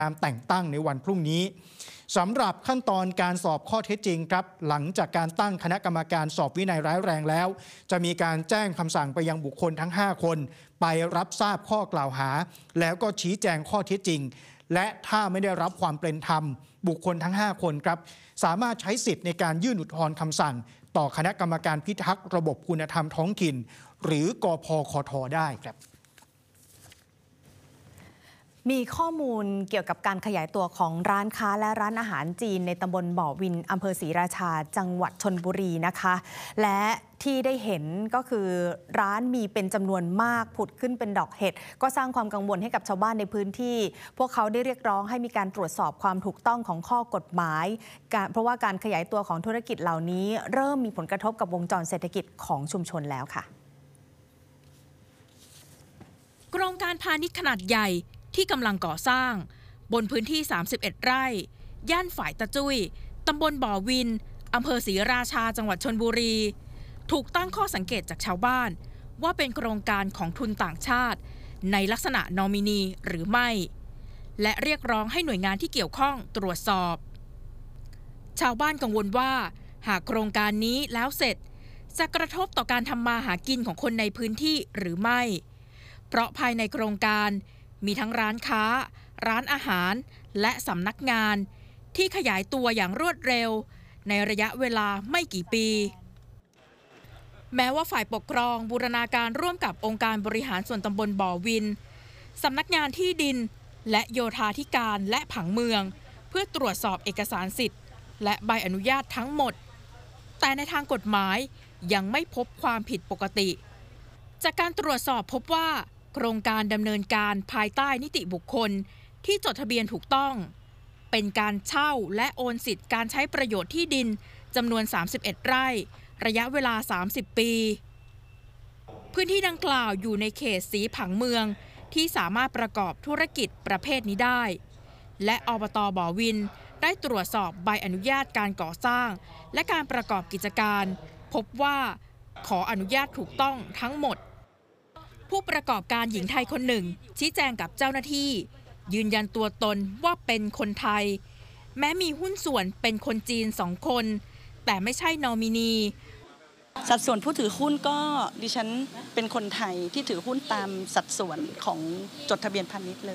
ตามแต่งตั้งในวันพรุ่งนี้สำหรับขั้นตอนการสอบข้อเท็จจริงครับหลังจากการตั้งคณะกรรมการสอบวินัยร้ายแรงแล้วจะมีการแจ้งคำสั่งไปยังบุคคลทั้ง5คนไปรับทราบข้อกล่าวหาแล้วก็ชี้แจงข้อเท็จจริงและถ้าไม่ได้รับความเป็นธรรมบุคคลทั้ง5คนครับสามารถใช้สิทธิ์ในการยื่นอุทธรณ์คำสั่งต่อคณะกรรมการพิทักษ์ระบบคุณธรรมท้องถิ่นหรือกพคท.ได้ครับมีข้อมูลเกี่ยวกับการขยายตัวของร้านค้าและร้านอาหารจีนในตำบลบ่อวินอำเภอศรีราชาจังหวัดชลบุรีนะคะและที่ได้เห็นก็คือร้านมีเป็นจำนวนมากผุดขึ้นเป็นดอกเห็ดก็สร้างความกังวลให้กับชาวบ้านในพื้นที่พวกเขาได้เรียกร้องให้มีการตรวจสอบความถูกต้องของข้อกฎหมายเพราะว่าการขยายตัวของธุรกิจเหล่านี้เริ่มมีผลกระทบกับวงจรเศรษฐกิจของชุมชนแล้วค่ะโครงการพาณิชย์ขนาดใหญ่ที่กำลังก่อสร้างบนพื้นที่31ไร่ย่านฝ่ายตะจุ้ยตำบลบ่อวินอำเภอศรีราชาจังหวัดชลบุรีถูกตั้งข้อสังเกตจากชาวบ้านว่าเป็นโครงการของทุนต่างชาติในลักษณะนอมินีหรือไม่และเรียกร้องให้หน่วยงานที่เกี่ยวข้องตรวจสอบชาวบ้านกังวลว่าหากโครงการนี้แล้วเสร็จจะกระทบต่อการทำมาหากินของคนในพื้นที่หรือไม่เพราะภายในโครงการมีทั้งร้านค้าร้านอาหารและสำนักงานที่ขยายตัวอย่างรวดเร็วในระยะเวลาไม่กี่ปีแม้ว่าฝ่ายปกครองบูรณาการร่วมกับองค์การบริหารส่วนตำบลบ่อวินสำนักงานที่ดินและโยธาธิการและผังเมืองเพื่อตรวจสอบเอกสารสิทธิ์และใบอนุญาตทั้งหมดแต่ในทางกฎหมายยังไม่พบความผิดปกติจากการตรวจสอบพบว่าโครงการดำเนินการภายใต้นิติบุคคลที่จดทะเบียนถูกต้องเป็นการเช่าและโอนสิทธิ์การใช้ประโยชน์ที่ดินจำนวน31ไร่ระยะเวลา30ปีพื้นที่ดังกล่าวอยู่ในเขตสีผังเมืองที่สามารถประกอบธุรกิจประเภทนี้ได้และอบต.บ่อวินได้ตรวจสอบใบอนุญาตการก่อสร้างและการประกอบกิจการพบว่าขออนุญาตถูกต้องทั้งหมดผู้ประกอบการหญิงไทยคนหนึ่งชี้แจงกับเจ้าหน้าที่ยืนยันตัวตนว่าเป็นคนไทยแม้มีหุ้นส่วนเป็นคนจีน2คนแต่ไม่ใช่นอมินีสัดส่วนผู้ถือหุ้นก็ดิฉันเป็นคนไทยที่ถือหุ้นตามสัดส่วนของจดทะเบียนพาณิชย์เลย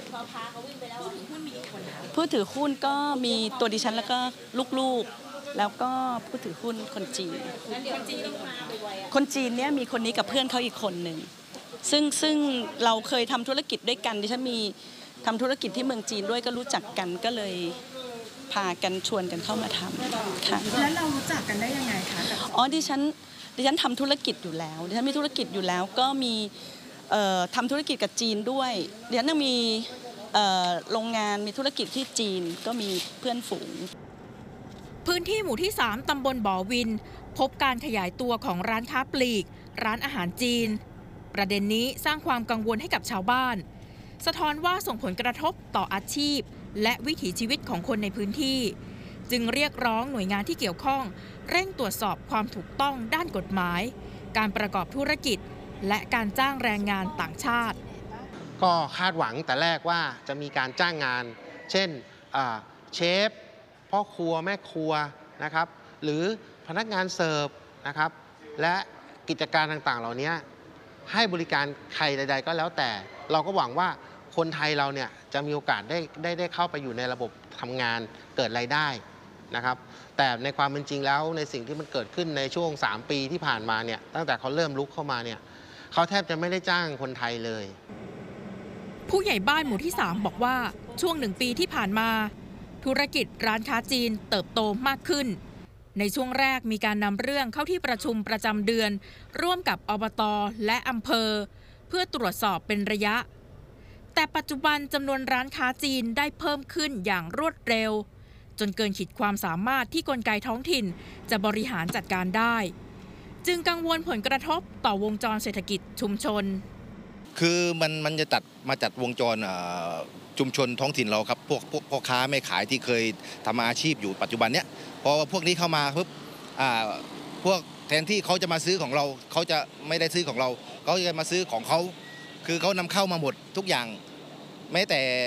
ผู้ถือหุ้นก็มีตัวดิฉันแล้วก็ลูกๆแล้วก็ผู้ถือหุ้นคนจีนคนจีนเนี่ยมีคนนี้กับเพื่อนเขาอีกคนหนึ่งซึ่งเราเคยทำธุรกิจด้วยกันดิฉันมีทำธุรกิจที่เมืองจีนด้วยก็รู้จักกันก็เลยพากันชวนกันเข้ามาทำค่ะแล้วเรารู้จักกันได้ยังไงคะอ๋อดิฉันทำธุรกิจอยู่แล้วดิฉันมีธุรกิจอยู่แล้วก็มีทำธุรกิจกับจีนด้วยดิฉันยังมีโรงงานมีธุรกิจที่จีนก็มีเพื่อนฝูงพื้นที่หมู่ที่3ตำบลบ่อวินพบการขยายตัวของร้านค้าปลีกร้านอาหารจีนประเด็นนี้สร้างความกังวลให้กับชาวบ้านสะท้อนว่าส่งผลกระทบต่ออาชีพและวิถีชีวิตของคนในพื้นที่จึงเรียกร้องหน่วยงานที่เกี่ยวข้องเร่งตรวจสอบความถูกต้องด้านกฎหมายการประกอบธุรกิจและการจ้างแรงงานต่างชาติก็คาดหวังแต่แรกว่าจะมีการจ้างงานเช่นเชฟพ่อครัวแม่ครัวนะครับหรือพนักงานเสิร์ฟนะครับและกิจการต่างๆเหล่านี้ให้บริการใครใดๆก็แล้วแต่เราก็หวังว่าคนไทยเราเนี่ยจะมีโอกาสได้เข้าไปอยู่ในระบบทำงานเกิดรายได้นะครับแต่ในความเป็นจริงแล้วในสิ่งที่มันเกิดขึ้นในช่วง3ปีที่ผ่านมาเนี่ยตั้งแต่เขาเริ่มลุกเข้ามาเนี่ยเขาแทบจะไม่ได้จ้างคนไทยเลยผู้ใหญ่บ้านหมู่ที่3บอกว่าช่วง1ปีที่ผ่านมาธุรกิจร้านค้าจีนเติบโตมากขึ้นในช่วงแรกมีการนำเรื่องเข้าที่ประชุมประจำเดือนร่วมกับอบต.และอำเภอเพื่อตรวจสอบเป็นระยะแต่ปัจจุบันจำนวนร้านค้าจีนได้เพิ่มขึ้นอย่างรวดเร็วจนเกินขีดความสามารถที่กลไกท้องถิ่นจะบริหารจัดการได้จึงกังวลผลกระทบต่อวงจรเศรษฐกิจชุมชนคือมันจะมาจัดวงจรชุมชนท้องถิ่นเราครับพวกพ่อค้าแม่ขายที่เคยทำอาชีพอยู่ปัจจุบันเนี้ยพอพวกนี้เข้ามาปุ๊บพวกแทนที่เขาจะมาซื้อของเราเขาจะไม่ได้ซื้อของเราเขาจะมาซื้อของเขาคือเขานำเข้ามาหมดทุกอย่างแม้แต่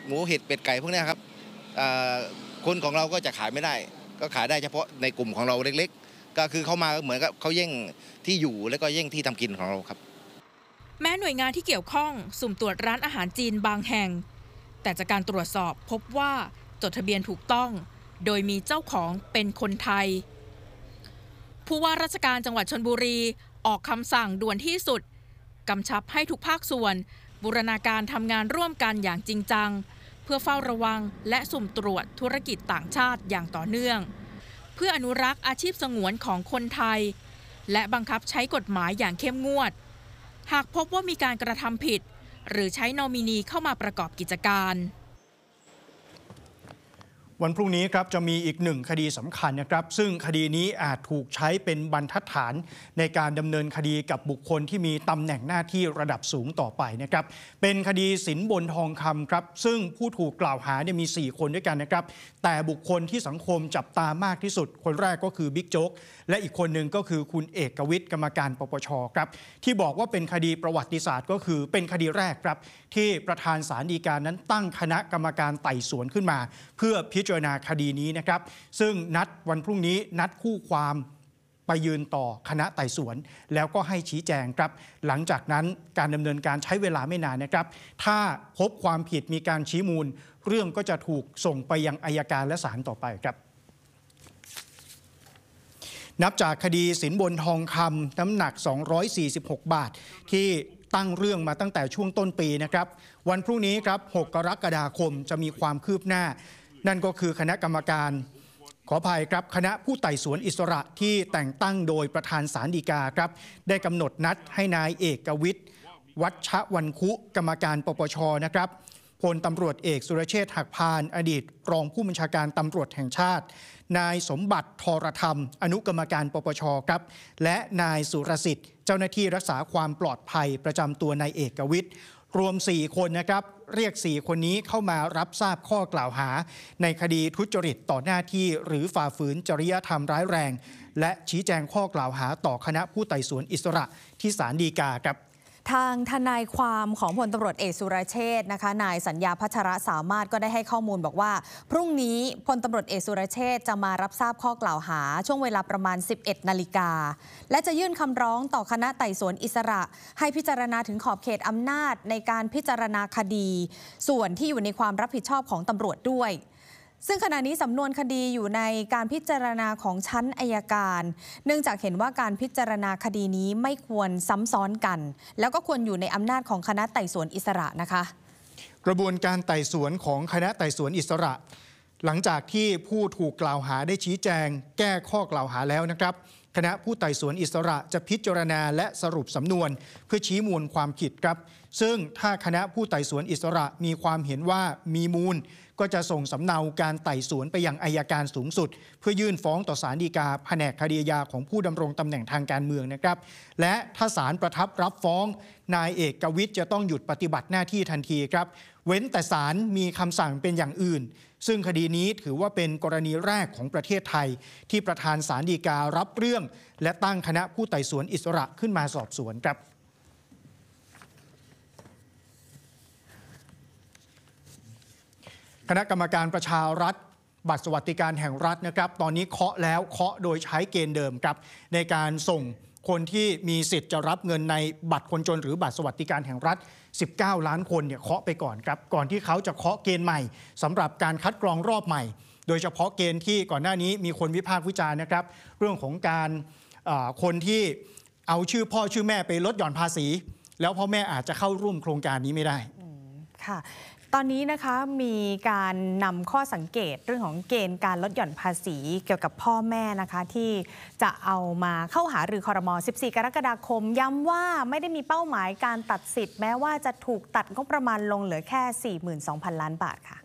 หมูเห็ดเป็ดไก่พวกนี้ครับคนของเราก็จะขายไม่ได้ก็ขายได้เฉพาะในกลุ่มของเราเล็กๆก็คือเขามาเหมือนกับเขาแย่งที่อยู่แล้วก็แย่งที่ทำกินของเราครับแม้หน่วยงานที่เกี่ยวข้องสุ่มตรวจร้านอาหารจีนบางแห่งแต่จากการตรวจสอบพบว่าจดทะเบียนถูกต้องโดยมีเจ้าของเป็นคนไทยผู้ว่าราชการจังหวัดชลบุรีออกคำสั่งด่วนที่สุดกำชับให้ทุกภาคส่วนบูรณาการทำงานร่วมกันอย่างจริงจังเพื่อเฝ้าระวังและสุ่มตรวจธุรกิจต่างชาติอย่างต่อเนื่องเพื่ออนุรักษ์อาชีพสงวนของคนไทยและบังคับใช้กฎหมายอย่างเข้มงวดหากพบว่ามีการกระทำผิดหรือใช้นอมินีเข้ามาประกอบกิจการวันพรุ่งนี้ครับจะมีอีกหนึ่งคดีสำคัญนะครับซึ่งคดีนี้อาจถูกใช้เป็นบรรทัดฐานในการดำเนินคดีกับบุคคลที่มีตำแหน่งหน้าที่ระดับสูงต่อไปนะครับเป็นคดีสินบนทองคำครับซึ่งผู้ถูกกล่าวหามี4คนด้วยกันนะครับแต่บุคคลที่สังคมจับตามากที่สุดคนแรกก็คือบิ๊กโจ๊กและอีกคนหนึ่งก็คือคุณเอกวิทย์กรรมการปปชครับที่บอกว่าเป็นคดีประวัติศาสตร์ก็คือเป็นคดีแรกครับที่ประธานศาลฎีกานั้นตั้งคณะกรรมการไต่สวนขึ้นมาเพื่อพิจารณาคดีนี้นะครับซึ่งนัดวันพรุ่งนี้นัดคู่ความไปยืนต่อคณะไต่สวนแล้วก็ให้ชี้แจงครับหลังจากนั้นการดำเนินการใช้เวลาไม่นานนะครับถ้าพบความผิดมีการชี้มูลเรื่องก็จะถูกส่งไปยังอัยการและศาลต่อไปครับนับจากคดีสินบนทองคำน้ำหนัก246 บาทที่ตั้งเรื่องมาตั้งแต่ช่วงต้นปีนะครับวันพรุ่งนี้ครับ6 กรกฎาคมจะมีความคืบหน้านั่นก็คือคณะกรรมการขออภัยครับคณะผู้ไต่สวนอิสระที่แต่งตั้งโดยประธานศาลฎีกาครับได้กำหนดนัดให้นายเอกวิทย์วัชวรรณคุกรรมการปปชนะครับพลตำรวจเอกสุรเชษฐ์หักพานอดีตรองผู้บัญชาการตำรวจแห่งชาตินายสมบัติทรธรรมอนุกรรมการปปชครับและนายสุรสิทธิ์เจ้าหน้าที่รักษาความปลอดภัยประจำตัวนายเอกวิทย์รวม4คนนะครับเรียก4คนนี้เข้ามารับทราบข้อกล่าวหาในคดีทุจริตต่อหน้าที่หรือฝ่าฝืนจริยธรรมร้ายแรงและชี้แจงข้อกล่าวหาต่อคณะผู้ไต่สวนอิสระที่ศาลฎีกาครับทางทนายความของพลตำรวจเอกสุรเชษฐ์นะคะนายสัญญาพัชรสามารถก็ได้ให้ข้อมูลบอกว่าพรุ่งนี้พลตำรวจเอกสุรเชษฐ์จะมารับทราบข้อกล่าวหาช่วงเวลาประมาณ 11 นาฬิกาและจะยื่นคำร้องต่อคณะไต่สวนอิสระให้พิจารณาถึงขอบเขตอำนาจในการพิจารณาคดีส่วนที่อยู่ในความรับผิดชอบของตำรวจด้วยซึ่งขณะนี้สำนวนคดีอยู่ในการพิจารณาของชั้นอัยการเนื่องจากเห็นว่าการพิจารณาคดีนี้ไม่ควรซ้ำซ้อนกันแล้วก็ควรอยู่ในอำนาจของคณะไต่สวนอิสระนะคะกระบวนการไต่สวนของคณะไต่สวนอิสระหลังจากที่ผู้ถูกกล่าวหาได้ชี้แจงแก้ข้อกล่าวหาแล้วนะครับคณะผู้ไต่สวนอิสระจะพิจารณาและสรุปสำนวนเพื่อชี้มูลความผิดครับซึ่งถ้าคณะผู้ไต่สวนอิสระมีความเห็นว่ามีมูลก็จะส่งสำเนาการไต่สวนไปยังอัยการสูงสุดเพื่อยื่นฟ้องต่อศาลฎีกาแผนกคดีอาญาของผู้ดำรงตำแหน่งทางการเมืองนะครับและถ้าศาลประทับรับฟ้องนายเอกวิทย์จะต้องหยุดปฏิบัติหน้าที่ทันทีครับเว้นแต่ศาลมีคำสั่งเป็นอย่างอื่นซึ่งคดีนี้ถือว่าเป็นกรณีแรกของประเทศไทยที่ประธานศาลฎีการับเรื่องและตั้งคณะผู้ไต่สวนอิสระขึ้นมาสอบสวนครับคณะกรรมการประชารัฐบัตรสวัสดิการแห่งรัฐนะครับตอนนี้เคาะแล้วเคาะโดยใช้เกณฑ์เดิมครับในการส่งคนที่มีสิทธิ์จะรับเงินในบัตรคนจนหรือบัตรสวัสดิการแห่งรัฐ19 ล้านคนเคาะไปก่อนครับก่อนที่เขาจะเคาะเกณฑ์ใหม่สำหรับการคัดกรองรอบใหม่โดยเฉพาะเกณฑ์ที่ก่อนหน้านี้มีคนวิพากษ์วิจารณ์นะครับเรื่องของการคนที่เอาชื่อพ่อชื่อแม่ไปลดหย่อนภาษีแล้วพ่อแม่อาจจะเข้าร่วมโครงการนี้ไม่ได้ค่ะตอนนี้นะคะมีการนำข้อสังเกตเรื่องของเกณฑ์การลดหย่อนภาษีเกี่ยวกับพ่อแม่นะคะที่จะเอามาเข้าหารือครม. 14 กรกฎาคมย้ำว่าไม่ได้มีเป้าหมายการตัดสิทธิ์แม้ว่าจะถูกตัดงบประมาณลงเหลือแค่ 42,000 ล้านบาทค่ะ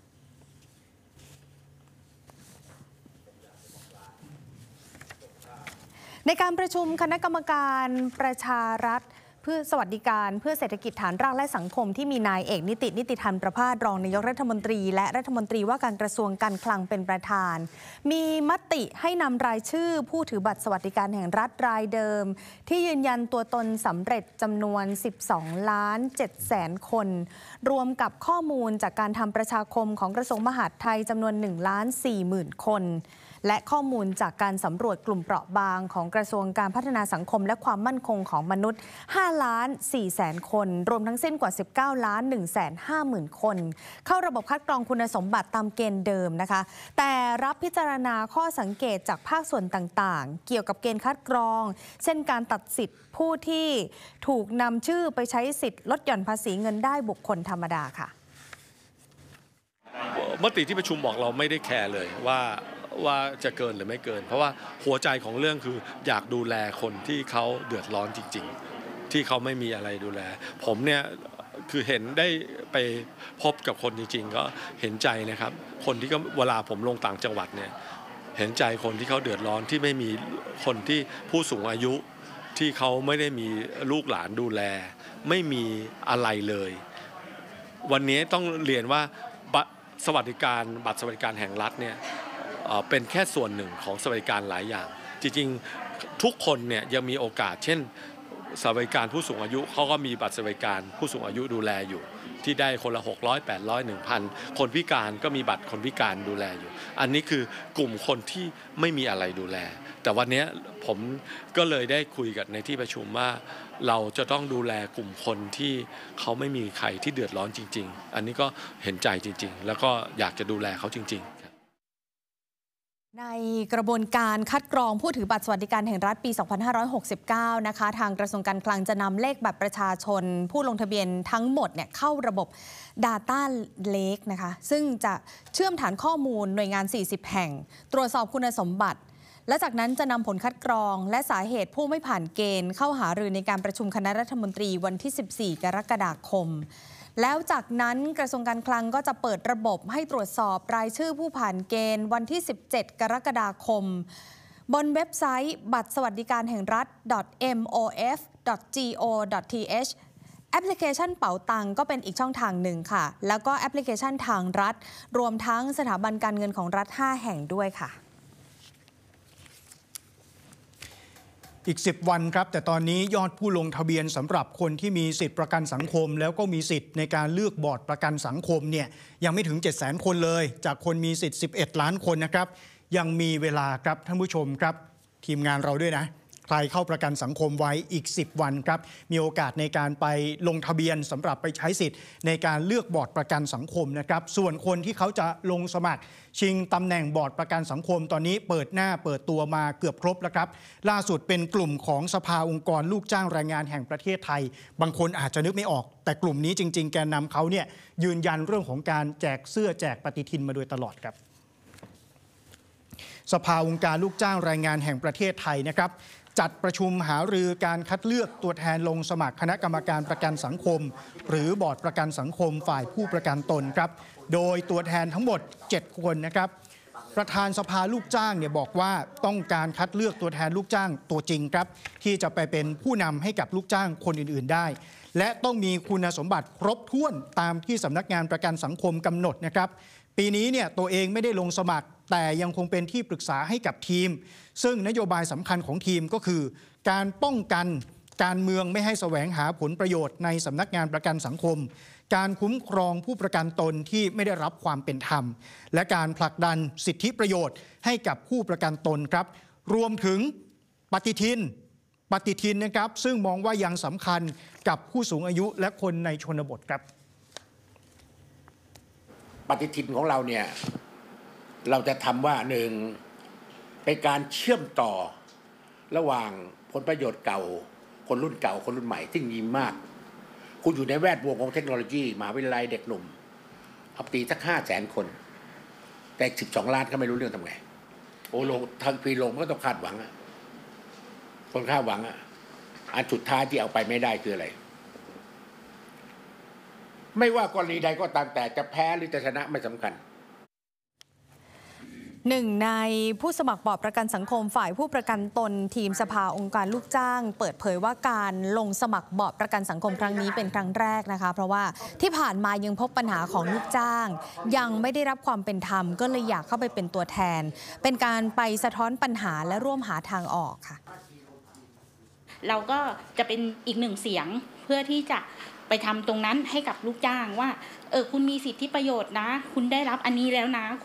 ในการประชุมคณะกรรมการประชารัฐพื่อสวัสดิการเพื่อเศรษฐกิจฐานรากและสังคมที่มีนายเอกนิติธรรมประภาสรองนายกรัฐมนตรีและรัฐมนตรีว่าการกระทรวงการคลังเป็นประธานมีมติให้นำรายชื่อผู้ถือบัตรสวัสดิการแห่งรัฐรายเดิมที่ยืนยันตัวตนสำเร็จจำนวน12,700,000 คนรวมกับข้อมูลจากการทำประชาคมของกระทรวงมหาดไทยจำนวน 1,40,000 คนและข้อมูลจากการสำรวจกลุ่มเปราะบางของกระทรวงการพัฒนาสังคมและความมั่นคงของมนุษย์ 5,400,000 คนรวมทั้งสิ้นกว่า 19,150,000 คนเข้าระบบคัดกรองคุณสมบัติตามเกณฑ์เดิมนะคะแต่รับพิจารณาข้อสังเกตจากภาคส่วนต่างๆเกี่ยวกับเกณฑ์คัดกรองเช่นการตัดสิทธิ์ผู้ที่ถูกนำชื่อไปใช้สิทธิ์ลดหย่อนภาษีเงินได้บุคคลธรรมดาค่ะมติที่ประชุมบอกเราไม่ได้แคร์เลยว่าจะเกินหรือไม่เกินเพราะว่าหัวใจของเรื่องคืออยากดูแลคนที่เขาเดือดร้อนจริงๆที่เขาไม่มีอะไรดูแลผมเนี่ยคือเห็นได้ไปพบกับคนจริงๆก็เห็นใจนะครับคนที่ก็เวลาผมลงต่างจังหวัดเนี่ยเห็นใจคนที่เขาเดือดร้อนที่ไม่มีคนที่ผู้สูงอายุที่เขาไม่ได้มีลูกหลานดูแลไม่มีอะไรเลยวันนี้ต้องเรียนว่าบัตรสวัสดิการแห่งรัฐเนี่ยเป็นแค่ส่วนหนึ่งของสวัสดิการหลายอย่างจริงๆทุกคนเนี่ยยังมีโอกาสเช่นสวัสดิการผู้สูงอายุเขาก็มีบัตรสวัสดิการผู้สูงอายุดูแลอยู่ที่ได้คนละ600 800 1,000 คนพิการก็มีบัตรคนพิการดูแลอยู่อันนี้คือกลุ่มคนที่ไม่มีอะไรดูแลแต่วันนี้ผมก็เลยได้คุยกันในที่ประชุมว่าเราจะต้องดูแลกลุ่มคนที่เขาไม่มีใครที่เดือดร้อนจริงๆอันนี้ก็เห็นใจจริงๆแล้วก็อยากจะดูแลเขาจริงๆในกระบวนการคัดกรองผู้ถือบัตรสวัสดิการแห่งรัฐปี 2569 นะคะทางกระทรวงการคลังจะนำเลขบัตรประชาชนผู้ลงทะเบียนทั้งหมดเนี่ยเข้าระบบ Data Lake นะคะซึ่งจะเชื่อมฐานข้อมูลหน่วยงาน 40 แห่งตรวจสอบคุณสมบัติและจากนั้นจะนำผลคัดกรองและสาเหตุผู้ไม่ผ่านเกณฑ์เข้าหารือในการประชุมคณะรัฐมนตรีวันที่ 14 กรกฎาคมแล้วจากนั้นกระทรวงการคลังก็จะเปิดระบบให้ตรวจสอบรายชื่อผู้ผ่านเกณฑ์วันที่ 17 กรกฎาคมบนเว็บไซต์บัตรสวัสดิการแห่งรัฐ mof.go.th แอปพลิเคชันเป๋าตังก็เป็นอีกช่องทางหนึ่งค่ะแล้วก็แอปพลิเคชันทางรัฐรวมทั้งสถาบันการเงินของรัฐ 5 แห่งด้วยค่ะอีก10 วันครับแต่ตอนนี้ยอดผู้ลงทะเบียนสำหรับคนที่มีสิทธิประกันสังคมแล้วก็มีสิทธิ์ในการเลือกบอร์ดประกันสังคมเนี่ยยังไม่ถึง 700,000 คนเลยจากคนมีสิทธิ์11 ล้านคนนะครับยังมีเวลาครับท่านผู้ชมครับทีมงานเราด้วยนะใครเข้าประกันสังคมไว้อีก10 วันครับมีโอกาสในการไปลงทะเบียนสำหรับไปใช้สิทธิ์ในการเลือกบอร์ดประกันสังคมนะครับส่วนคนที่เขาจะลงสมัครชิงตำแหน่งบอร์ดประกันสังคมตอนนี้เปิดหน้าเปิดตัวมาเกือบครบแล้วครับล่าสุดเป็นกลุ่มของสภาองค์กรลูกจ้างแรงงานแห่งประเทศไทยบางคนอาจจะนึกไม่ออกแต่กลุ่มนี้จริงๆแกนนำเขาเนี่ยยืนยันเรื่องของการแจกเสื้อแจกปฏิทินมาโดยตลอดครับสภาองค์การลูกจ้างแรงงานแห่งประเทศไทยนะครับจัดประชุมหารือการคัดเลือกตัวแทนลงสมัครคณะกรรมการประกันสังคมหรือบอร์ดประกันสังคมฝ่ายผู้ประกันตนครับโดยตัวแทนทั้งหมด7 คนนะครับประธานสภาลูกจ้างเนี่ยบอกว่าต้องการคัดเลือกตัวแทนลูกจ้างตัวจริงครับที่จะไปเป็นผู้นำให้กับลูกจ้างคนอื่นๆได้และต้องมีคุณสมบัติครบถ้วนตามที่สำนักงานประกันสังคมกำหนดนะครับปีนี้เนี่ยตัวเองไม่ได้ลงสมัครแต่ยังคงเป็นที่ปรึกษาให้กับทีมซึ่งนโยบายสำคัญของทีมก็คือการป้องกันการเมืองไม่ให้แสวงหาผลประโยชน์ในสำนักงานประกันสังคมการคุ้มครองผู้ประกันตนที่ไม่ได้รับความเป็นธรรมและการผลักดันสิทธิประโยชน์ให้กับผู้ประกันตนครับรวมถึงปฏิทินนะครับซึ่งมองว่ายังสำคัญกับผู้สูงอายุและคนในชนบทครับปฏิทินของเราเนี่ยเราจะทำว่าหนึ่งเป็นการเชื่อมต่อระหว่างผลประโยชน์เก่าคนรุ่นเก่าคนรุ่นใหม่ที่มีมากคุณอยู่ในแวดวงของเทคโนโลยีมหาวิทยาลัยเด็กหนุ่มเอาตีสัก500,000 คนแต่12 ล้านก็ไม่รู้เรื่องทำไงโอ้ลงทางปีลงก็ต้องคาดหวังคนคาดหวังอันสุดท้ายที่เอาไปไม่ได้คืออะไรไม่ว่ากรณีใดก็ตามแต่จะแพ้หรือจะชนะไม่สำคัญหนึ่งในผู้สมัครบอร์ดประกันสังคมฝ่ายผู้ประกันตนทีมสภาองค์การลูกจ้างเปิดเผยว่าการลงสมัครบอร์ดประกันสังคมครั้งนี้เป็นครั้งแรกนะคะเพราะว่าที่ผ่านมายังพบปัญหาของลูกจ้างยังไม่ได้รับความเป็นธรรมก็เลยอยากเข้าไปเป็นตัวแทนเป็นการไปสะท้อนปัญหาและร่วมหาทางออกค่ะเราก็จะเป็นอีกหนึ่งเสียงเพื่อที่จะไปทำตรงนั้นให้กับลูกจ้างว่าคุณมีสิทธิประโยชน์นะคุณได้รับอันนี้แล้วนะ